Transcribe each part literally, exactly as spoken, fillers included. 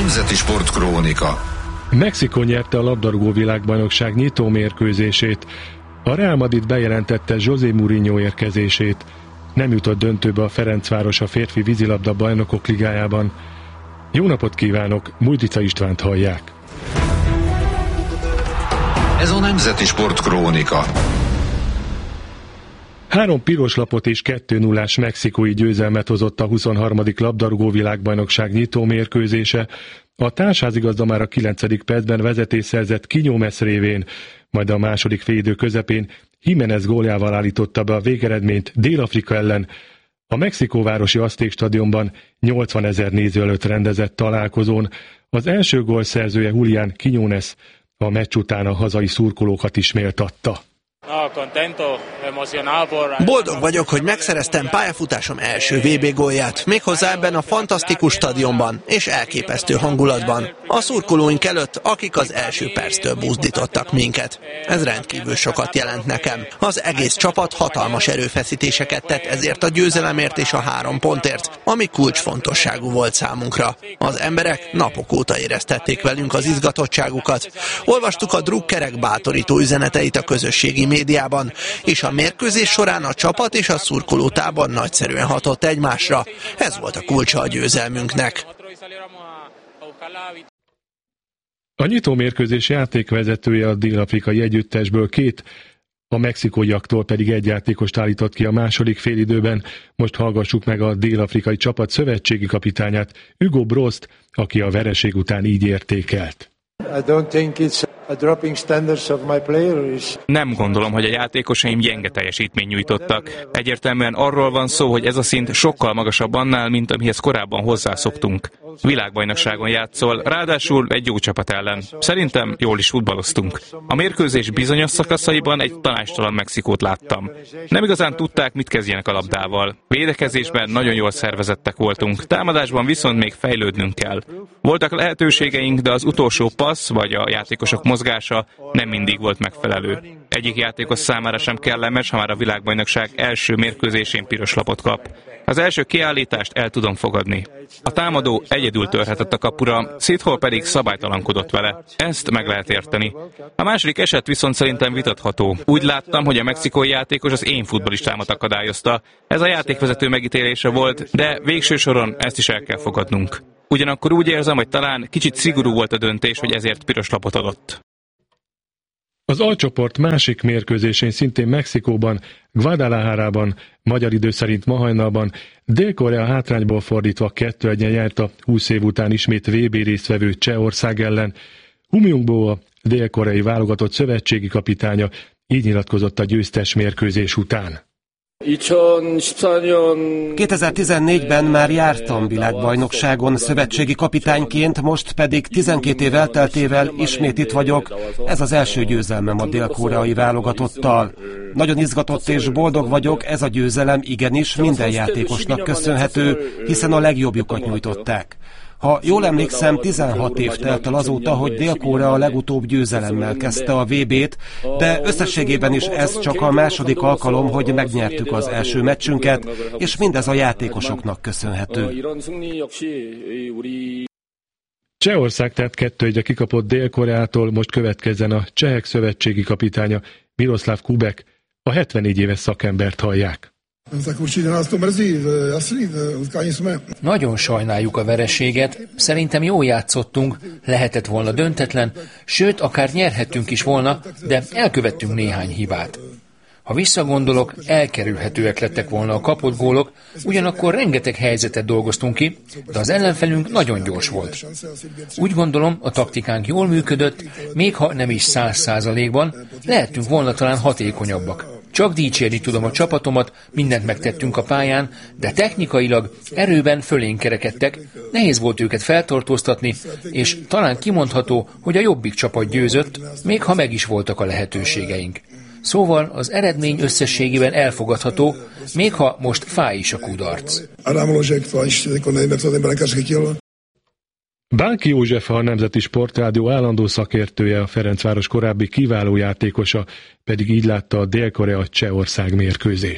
Nemzeti Sportkrónika. Mexikó nyerte a labdarúgó világbajnokság nyitó mérkőzését. A Real Madrid bejelentette José Mourinho érkezését. Nem jutott döntőbe a Ferencváros a férfi vízilabda bajnokok ligájában. Jó napot kívánok, Mújdica Istvánt hallják. Ez a Nemzeti Sportkrónika. Három piros lapot és kettő nullás mexikói győzelmet hozott a huszonharmadik labdarúgó világbajnokság nyitó mérkőzése. A társházigazda már a kilencedik percben vezetést szerzett Quiñones révén, majd a második félidő közepén Jiménez góljával állította be a végeredményt Dél-Afrika ellen. A mexikóvárosi Azték stadionban nyolcvanezer néző előtt rendezett találkozón az első gól szerzője Julián Quiñones a meccs után a hazai szurkolókat is méltatta. Boldog vagyok, hogy megszereztem pályafutásom első vé bé gólját, méghozzá ebben a fantasztikus stadionban és elképesztő hangulatban. A szurkolóink előtt, akik az első perctől buzdítottak minket. Ez rendkívül sokat jelent nekem. Az egész csapat hatalmas erőfeszítéseket tett ezért a győzelemért és a három pontért, ami kulcsfontosságú volt számunkra. Az emberek napok óta éreztették velünk az izgatottságukat. Olvastuk a drukkerek bátorító üzeneteit a közösségi médiában, és a mérkőzés során a csapat és a szurkolótábor nagyszerűen hatott egymásra. Ez volt a kulcsa a győzelmünknek. A nyitó mérkőzés játékvezetője a dél-afrikai együttesből két, a mexikóiaktól pedig egy játékost állított ki a második félidőben. Most hallgassuk meg a dél-afrikai csapat szövetségi kapitányát, Hugo Brost, aki a vereség után így értékelt. Nem gondolom, hogy a játékosaim gyenge teljesítményt nyújtottak. Egyértelműen arról van szó, hogy ez a szint sokkal magasabb annál, mint amihez korábban hozzászoktunk. Világbajnokságon játszol, ráadásul egy jó csapat ellen. Szerintem jól is futballoztunk. A mérkőzés bizonyos szakaszaiban egy tanácstalan Mexikót láttam. Nem igazán tudták, mit kezdjenek a labdával. Védekezésben nagyon jól szervezettek voltunk, támadásban viszont még fejlődnünk kell. Voltak lehetőségeink, de az utolsó passz vagy a játékosok mozgása nem mindig volt megfelelő. Egyik játékos számára sem kellemes, ha már a világbajnokság első mérkőzésén piros lapot kap. Az első kiállítást el tudom fogadni. A támadó egyedül törhetett a kapura, Szithol pedig szabálytalankodott vele. Ezt meg lehet érteni. A második eset viszont szerintem vitatható. Úgy láttam, hogy a mexikói játékos az én futballistámat akadályozta. Ez a játékvezető megítélése volt, de végső soron ezt is el kell fogadnunk. Ugyanakkor úgy érzem, hogy talán kicsit szigorú volt a döntés, hogy ezért piros lapot adott. Az alcsoport másik mérkőzésén szintén Mexikóban, Guadalajarában, magyar idő szerint ma hajnalban Dél-Korea hátrányból fordítva kettő egyen nyert a húsz év után ismét vé bé résztvevő Csehország ellen. Hum Jung-bo, a dél-koreai válogatott szövetségi kapitánya, így nyilatkozott a győztes mérkőzés után. kétezer-tizennégyben már jártam világbajnokságon szövetségi kapitányként, most pedig tizenkét év elteltével ismét itt vagyok. Ez az első győzelmem a dél-koreai válogatottal. Nagyon izgatott és boldog vagyok, ez a győzelem igenis minden játékosnak köszönhető, hiszen a legjobbjukat nyújtották. Ha jól emlékszem, tizenhat év telt el azóta, hogy Dél-Korea legutóbb győzelemmel kezdte a vé bét, de összességében is ez csak a második alkalom, hogy megnyertük az első meccsünket, és mindez a játékosoknak köszönhető. Csehország tehát kettő egyre kikapott Dél-Koreától, most következzen a csehek szövetségi kapitánya Miroslav Kubek, a hetvennégy éves szakembert hallják. Nagyon sajnáljuk a vereséget, szerintem jól játszottunk, lehetett volna döntetlen, sőt, akár nyerhettünk is volna, de elkövettünk néhány hibát. Ha visszagondolok, elkerülhetőek lettek volna a kapott gólok, ugyanakkor rengeteg helyzetet dolgoztunk ki, de az ellenfelünk nagyon gyors volt. Úgy gondolom, a taktikánk jól működött, még ha nem is száz százalékban, lehettünk volna talán hatékonyabbak. Csak dicsérni tudom a csapatomat, mindent megtettünk a pályán, de technikailag erőben fölénk kerekedtek, nehéz volt őket feltartóztatni, és talán kimondható, hogy a jobbik csapat győzött, még ha meg is voltak a lehetőségeink. Szóval az eredmény összességében elfogadható, még ha most fáj is a kudarc. Bánki József a Nemzeti Sportrádió állandó szakértője, a Ferencváros korábbi kiváló játékosa, pedig így látta a Dél-Korea Csehország mérkőzést.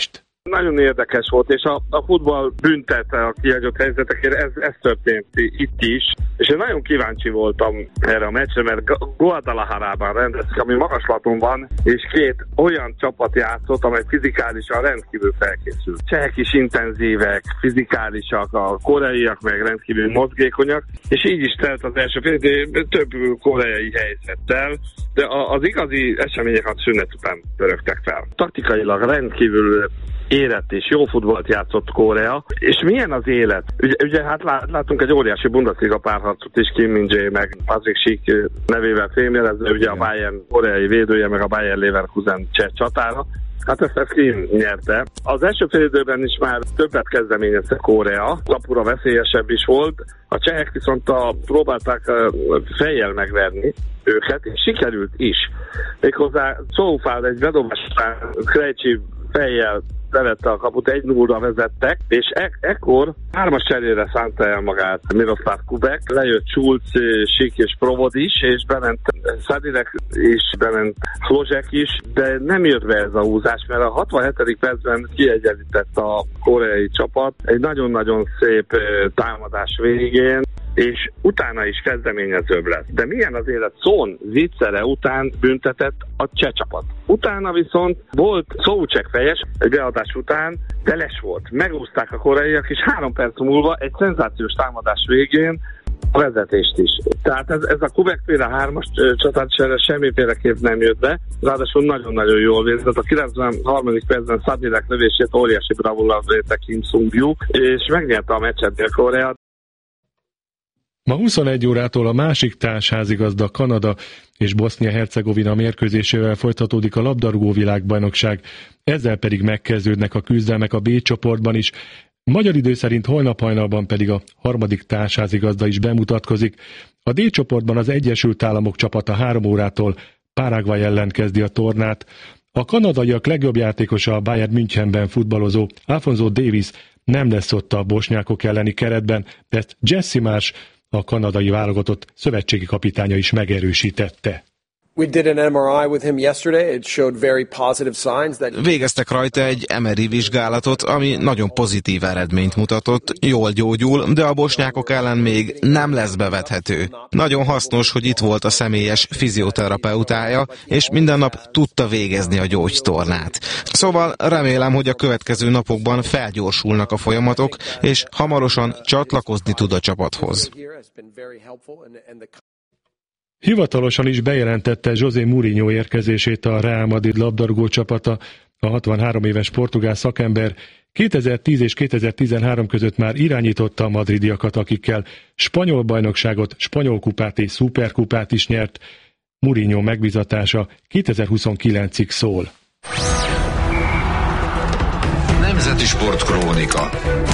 Nagyon érdekes volt, és a, a futball büntette a kihagyott helyzetekért, ez, ez történt itt is, és én nagyon kíváncsi voltam erre a meccsre, mert Guadalajarában rendezik, ami magaslaton van, és két olyan csapat játszott, amely fizikálisan rendkívül felkészült. Csehek is intenzívek, fizikálisak, a koreaiak meg rendkívül mozgékonyak, és így is telt az első fél, de több koreai helyzettel, de az igazi események a szünet után pörögtek fel. Taktikailag rendkívül érett és jó futballt játszott Korea, és milyen az élet? Ugye, ugye hát látunk egy óriási Bundesliga párharcot is, Kim Min-jae meg Patrick Schick nevével fémjelezve, ugye a Bayern koreai védője meg a Bayern Leverkusen cseh csatára. Hát ezt, ezt Kim nyerte. Az első fél időben is már többet kezdeményezte Korea, kapura veszélyesebb is volt, a csehek viszont a, próbálták fejjel megverni őket, és sikerült is. Méghozzá Szófál egy bedobás után Krejcsi fejjel bevette a kaput, egy nullra vezettek, és e- ekkor hármas cserére szánta el magát Miroslav Kubek, lejött Schulz, Schick és Provod is, és bement Sadilek is, bement Hlozsek is, de nem jött be ez a húzás, mert a hatvanhetedik percben kiegyenlített a koreai csapat egy nagyon-nagyon szép támadás végén, és utána is kezdeményezőbb lesz. De milyen az élet? Son viccere után büntetett a cseh csapat. Utána viszont volt Szóucsek fejes, egy beadás után, de les volt. Megúzták a koreaiak, és három perc múlva egy szenzációs támadás végén a vezetést is. Tehát ez, ez a Kubek-féle hármas csatárcsere semmiféleképp nem jött be, ráadásul nagyon-nagyon jól végzett. A kilencvenharmadik percben Sadilek lövését óriási bravúrral védte Kim Sung-juk, és megnyerte a meccset Dél-Korea. Ma huszonegy órától a másik társházigazda Kanada és Bosznia-Hercegovina mérkőzésével folytatódik a labdarúgó világbajnokság, ezzel pedig megkezdődnek a küzdelmek a B csoportban is. Magyar idő szerint holnap hajnalban pedig a harmadik társházigazda is bemutatkozik. A D csoportban az Egyesült Államok csapata három órától Paraguay ellen kezdi a tornát. A kanadaiak legjobb játékosa a Bayern Münchenben futballozó Alphonso Davies nem lesz ott a bosnyákok elleni keretben, de ezt Jesse Marsh, a kanadai válogatott szövetségi kapitánya is megerősítette. Végeztek rajta egy em er i vizsgálatot, ami nagyon pozitív eredményt mutatott, jól gyógyul, de a bosnyákok ellen még nem lesz bevethető. Nagyon hasznos, hogy itt volt a személyes fizioterapeutája, és minden nap tudta végezni a gyógytornát. Szóval remélem, hogy a következő napokban felgyorsulnak a folyamatok, és hamarosan csatlakozni tud a csapathoz. Hivatalosan is bejelentette José Mourinho érkezését a Real Madrid labdarúgó csapata. A hatvanhárom éves portugál szakember kétezer-tíz és kétezer-tizenhárom között már irányította a madridiakat, akikkel spanyol bajnokságot, spanyol kupát és szuperkupát is nyert. Mourinho megbízatása kétezer-huszonkilencig szól. Nemzeti Sportkrónika.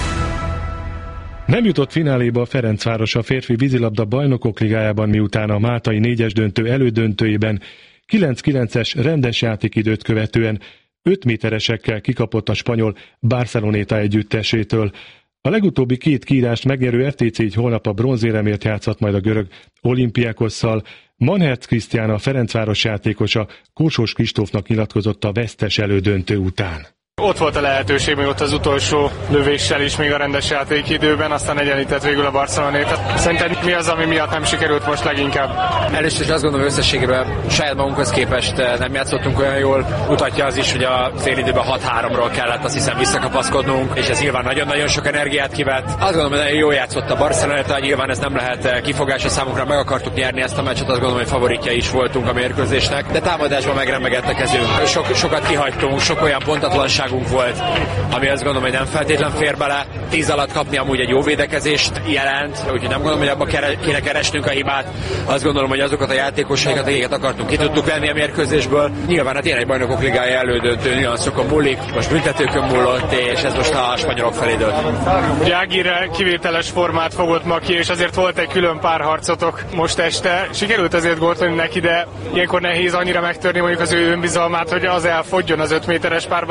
Nem jutott fináléba a Ferencváros a férfi vízilabda bajnokok ligájában, miután a máltai négyes döntő elődöntőjében kilenc kilences rendes játékidőt követően öt méteresekkel kikapott a spanyol Barceloneta együttesétől. A legutóbbi két kiírást megnyerő ef té cé így holnap a bronzéremért játszhat majd a görög Olympiakosszal. Manhertz Krisztián, a Ferencváros játékosa, Korsós Kristófnak nyilatkozott a vesztes elődöntő után. Ott volt a lehetőség még ott az utolsó lövéssel is, még a rendes játékidőben, aztán egyenlített végül a Barcelonét. Szerinted mi az, ami miatt nem sikerült most leginkább? Először is azt gondolom, hogy összességében saját magunkhoz képest nem játszottunk olyan jól. Mutatja az is, hogy a félidőben hat háromról kellett azt hiszem visszakapaszkodnunk, és ez nyilván nagyon-nagyon sok energiát kivett. Azt gondolom, hogy nagyon jól játszott a Barceloneta, nyilván ez nem lehet kifogás a számunkra, meg akartuk nyerni ezt a meccset, azt gondolom, hogy favoritja is voltunk a mérkőzésnek, de támadásban megremegett a kezünk. Sok, sokat kihagytunk, sok olyan pontatlanság volt, ami azt gondolom, hogy nem feltétlen fér bele. Tíz alatt kapni amúgy egy jó védekezést jelent, úgyhogy nem gondolom, hogy abba kéne keresnünk a hibát. Azt gondolom, hogy azokat a játékosaikat, akiket akartunk, ki tudtuk venni a mérkőzésből. Nyilván a tényleg bajnokok ligája elődöntő nüanszokon múlik, most büntetőkön múlott, és ez most a spanyolok felé dőlt. Ugye Ágirre kivételes formát fogott ma ki, és azért volt egy külön párharcotok most este. Sikerült azért góltani neki, de ilyenkor nehéz annyira megtörni mondjuk az ő önbizalmát, hogy az elfogjon az öt méteres párbajra?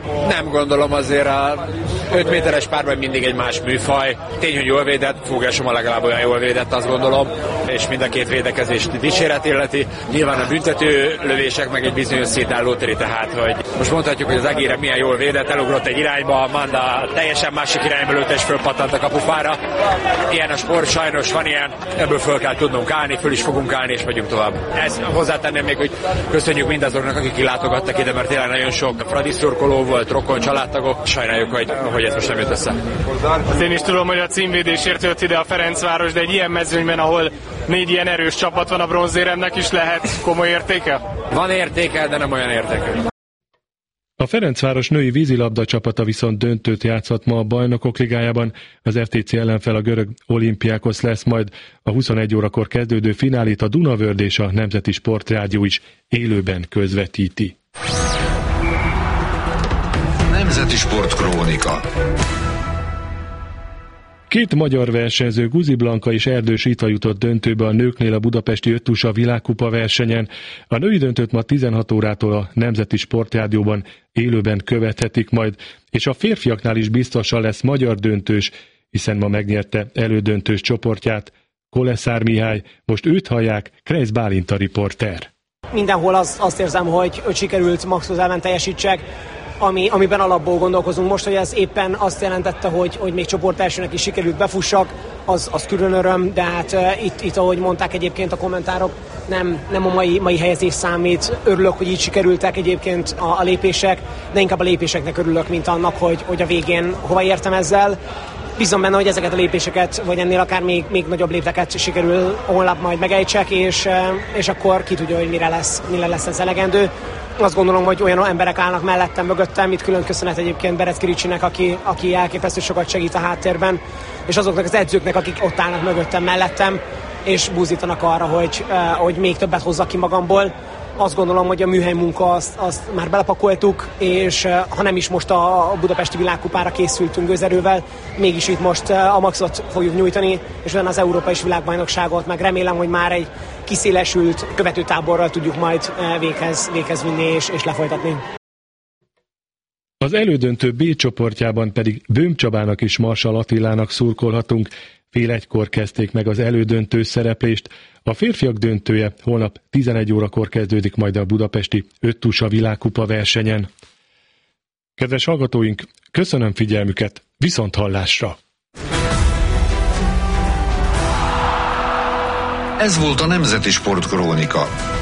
Nem gondolom, azért a öt méteres párban mindig egy más műfaj. Tény, hogy jól védett, Fogelsoma legalább olyan jól védett, azt gondolom, és mind a két védekezést dicséret illeti. Nyilván a büntető lövések meg egy bizonyos szétálló téri, tehát hogy most mondhatjuk, hogy az Aguirre milyen jól védett, elugrott egy irányba, Manda teljesen másik irányba lőtt és fölpattant a kapufára. Ilyen a sport, sajnos van ilyen, ebből föl kell tudnunk állni, föl is fogunk állni, és megyünk tovább. Ezt hozzátenném még, hogy köszönjük mindazoknak, akik kilátogattak ide, mert tényleg nagyon sok Fradi szurkoló volt, rokon, családtagok. Sajnáljuk, hogy, hogy ez most nem jött össze. Én is tudom, hogy a címvédésért jött ide a Ferencváros, de egy ilyen mezőnyben, ahol négy ilyen erős csapat van, a bronzéremnek is lehet komoly értéke? Van értéke, de nem olyan értéke. A Ferencváros női vízilabda csapata viszont döntőt játszhat ma a Bajnokok Ligájában. Az ef té cé ellenfel a görög Olympiákos lesz, majd a huszonegy órakor kezdődő finálét a Dunavörd és a Nemzeti Sportrádió is élőben közvetíti. Nemzeti Sportkrónika. Két magyar versenyző, Guzi Blanka és Erdős Ita jutott döntőbe a nőknél a budapesti öttusa világkupa versenyen. A női döntőt ma tizenhat órától a Nemzeti Sportrádióban élőben követhetik majd, és a férfiaknál is biztosan lesz magyar döntős, hiszen ma megnyerte elődöntős csoportját Koleszár Mihály, most őt hallják, Kreisz Bálint a riporter. Mindenhol az, azt érzem, hogy, hogy sikerült maximumáltan teljesítsek, Ami, amiben alapból gondolkozunk most, hogy ez éppen azt jelentette, hogy, hogy még csoportelsőnek is sikerült befussak, az, az külön öröm, de hát uh, itt, itt, ahogy mondták egyébként a kommentárok, nem, nem a mai, mai helyezés számít. Örülök, hogy így sikerültek egyébként a, a lépések, de inkább a lépéseknek örülök, mint annak, hogy, hogy a végén hova értem ezzel. Bízom benne, hogy ezeket a lépéseket, vagy ennél akár még, még nagyobb lépteket sikerül holnap majd megejtsek, és, és akkor ki tudja, hogy mire lesz, mire lesz ez elegendő. Azt gondolom, hogy olyan emberek állnak mellettem, mögöttem, itt külön köszönet egyébként Berecki Ricsinek, aki, aki elképesztő sokat segít a háttérben, és azoknak az edzőknek, akik ott állnak mögöttem, mellettem, és buzdítanak arra, hogy, hogy még többet hozzak ki magamból. Azt gondolom, hogy a műhely munka azt, azt már belepakoltuk, és ha nem is most a budapesti világkupára készültünk gőzerővel, mégis itt most a maxot fogjuk nyújtani, és utána az Európa és világbajnokságot, meg remélem, hogy már egy kiszélesült követőtáborral tudjuk majd véghez, véghez vinni és, és lefolytatni. Az elődöntő B csoportjában pedig Böhm Csabának és Marshall Attilának szurkolhatunk. Fél egykor kezdték meg az elődöntő szereplést. A férfiak döntője holnap tizenegy órakor kezdődik majd a budapesti öttusa világkupa versenyen. Kedves hallgatóink, köszönöm figyelmüket, viszont hallásra! Ez volt a Nemzeti Sportkrónika.